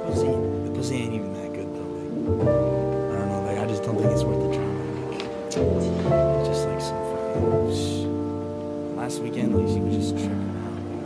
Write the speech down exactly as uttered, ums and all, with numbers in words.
pussy, the pussy ain't even that good though. Like, I don't know. Like, I just don't think it's worth the drama. Like, just like some fucking. Last weekend, like, she was just tripping.